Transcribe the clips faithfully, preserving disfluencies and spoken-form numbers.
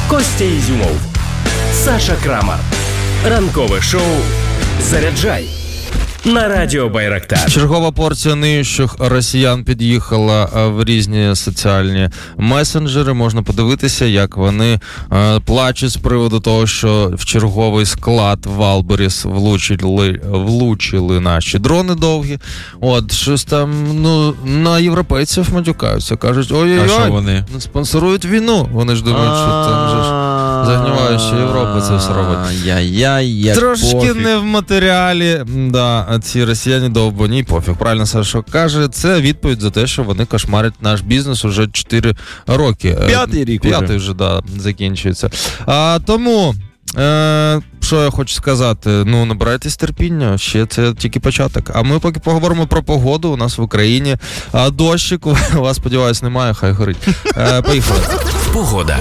Костя Ізюмов, Саша Крамар. Ранкове шоу «Заряджай» на Радіо Байрактар. Чергова порція нищих росіян під'їхала в різні соціальні месенджери. Можна подивитися, як вони е, плачуть з приводу того, що в черговий склад Валберіс влучили, влучили наші дрони довгі. От, щось там, ну, на європейців матюкаються. Кажуть, ой-ой-ой, а що вони? спонсорують війну. Вони ж думають, що там же ж загніваюча Європа це все робить. Яй-яй, Трошки не в матеріалі, да, ці росіяни довбані, пофіг. Правильно Саша каже, це відповідь за те, що вони кошмарять наш бізнес уже чотири роки. П'ятий рік П'ятий вже, да, закінчується. А, тому, е, що я хочу сказати, ну, набирайтесь терпіння, ще це тільки початок. А ми поки поговоримо про погоду у нас в Україні. А дощик, у вас, сподіваюсь, немає, хай горить. Е, поїхали. Погода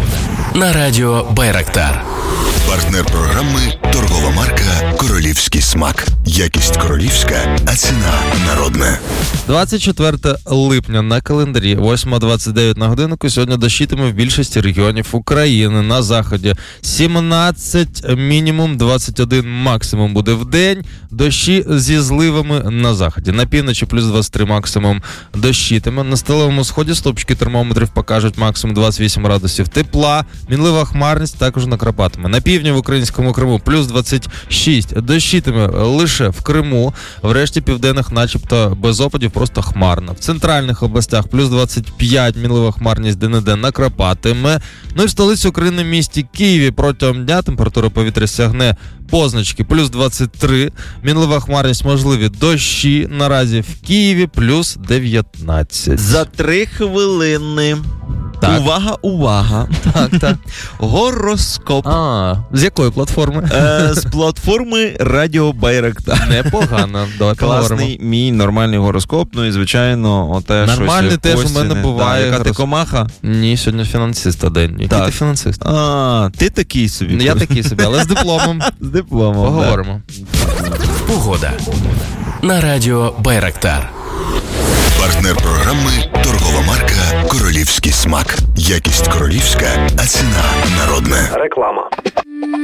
на Радіо Байрактар. Партнер програми – торгова марка «Королівський смак». Якість королівська, а ціна народна. двадцять четверте липня на календарі, восьма двадцять дев'ять на годинку. Сьогодні дощитиме в більшості регіонів України. На заході сімнадцять мінімум, двадцять один максимум буде в день. Дощі зі зливами на заході. На півночі плюс двадцять три максимум дощитиме. На сталевому сході стопчики термометрів покажуть максимум двадцять вісім градусів тепла. Мінлива хмарність також накрапатиме. На півдні в українському Криму плюс двадцять шість. Дощитиме лише в Криму. В решті південних начебто без опадів, просто хмарно. В центральних областях плюс двадцять п'ять, мінлива хмарність де-не-де накрапатиме. Ну і в столиці України, місті Києві, протягом дня температура повітря сягне позначки плюс двадцять три, мінлива хмарність, можливі дощі. Наразі в Києві плюс дев'ятнадцять. За три хвилини. Так. Увага, увага. Так, так. Гороскоп. А, з якої платформи? Е, з платформи Радіо Байрактар. Непогано. Давай поговоримо. Класний мій нормальний гороскоп. Ну і, звичайно, оте Нормальний щось теж у мене Костіне. буває Да, яка ти гороскоп. комаха? Ні, сьогодні фінансиста день. Який Так. ти фінансист? А, ти такий собі. Я такий собі, але з дипломом. З дипломом. Поговоримо. Погода на Радіо Байрактар. Партнер програми – торгова марка «Королівський смак». Якість королівська, а ціна народна. Реклама.